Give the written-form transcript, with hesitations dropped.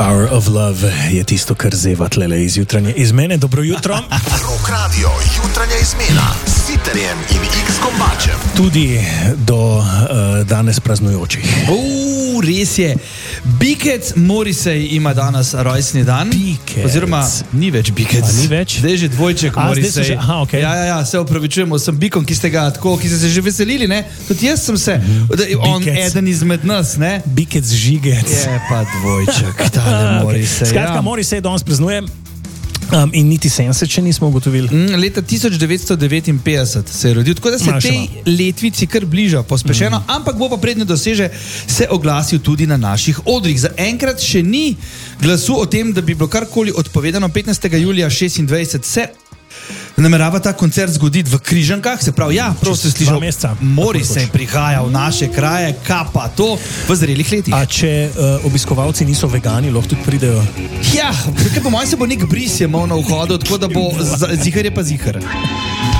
Power of Love je tisto, kar zeva tlele iz jutranje izmene. Dobro jutro. Rock Radio, jutranja izmena s Siterjem in X-Kombačem. Tudi do danes praznujočih. Res je. Bikec Morrissey ima danes rojstni dan. Bikec. Oziroma, ni več Bikec. Ni več? Zdaj je že dvojček Morrissey. Okay. Ja, se opravičujemo, sem Bikom, ki ste se že veselili, ne? Tudi jaz sem se. On eden izmed nas, ne? Bikec Žigec. Je pa dvojček, tale Morrissey. Skratka, Morrissey danes praznuje. In niti 70 še nismo ugotovili. Leta 1959 se je rodil, tako da se tej letvici kar bliža pospešeno, ampak bo pa prednjo doseže se oglasil tudi na naših odrih. Za enkrat še ni glasu o tem, da bi bilo karkoli odpovedano. 15. julija 26 se namerava ta koncert zgoditi v Križankah, se pravi, ja, prav ste slišali, Morrissey prihaja v naše kraje, kapa to v zrelih letih. A če obiskovalci niso vegani, lahko tudi pridejo? Ja, ker po mojem se bo nek bris je imel na vhodu, tako da bo zihar je pa zihar.